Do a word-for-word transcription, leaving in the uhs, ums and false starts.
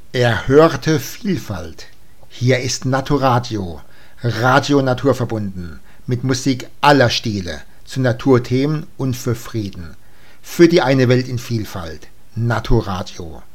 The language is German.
Er hörte Vielfalt. Hier ist Naturadio, Radio naturverbunden, mit Musik aller Stile, zu Naturthemen und für Frieden. Für die eine Welt in Vielfalt. Naturadio.